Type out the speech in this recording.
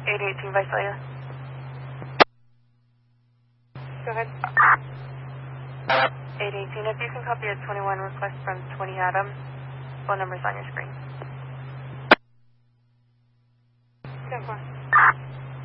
818 Visalia. Go ahead. 818, if you can copy a 21 request from 20 Adam. Phone number's on your screen. 10-4.